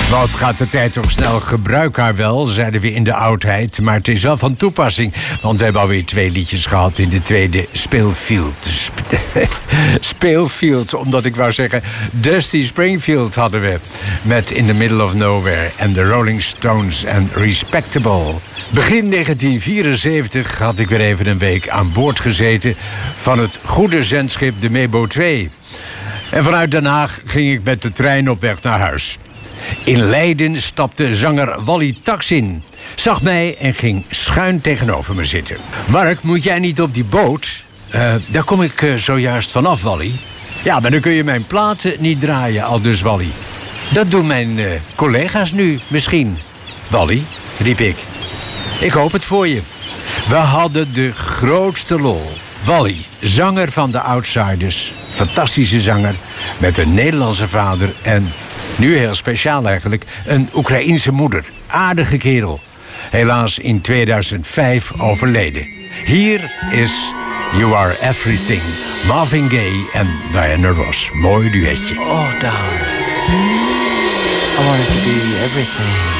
Wat gaat de tijd toch snel, gebruik haar wel, zeiden we in de oudheid. Maar het is wel van toepassing, want we hebben alweer 2 liedjes gehad in de tweede speelfield. Speelfield, omdat ik wou zeggen, Dusty Springfield hadden we. Met In the Middle of Nowhere en de Rolling Stones en Respectable. Begin 1974 had ik weer even een week aan boord gezeten van het goede zendschip de Mebo 2. En vanuit Den Haag ging ik met de trein op weg naar huis. In Leiden stapte zanger Wally Tax in, zag mij en ging schuin tegenover me zitten. Mark, moet jij niet op die boot? Daar kom ik zojuist vanaf, Wally. Ja, maar dan kun je mijn platen niet draaien, aldus Wally. Dat doen mijn collega's nu misschien. Wally, riep ik. Ik hoop het voor je. We hadden de grootste lol. Wally, zanger van de Outsiders. Fantastische zanger, met een Nederlandse vader en, nu heel speciaal eigenlijk, een Oekraïense moeder. Aardige kerel. Helaas in 2005 overleden. Hier is You Are Everything. Marvin Gaye en Diana Ross. Mooi duetje. Oh, darling. I wanted to be everything.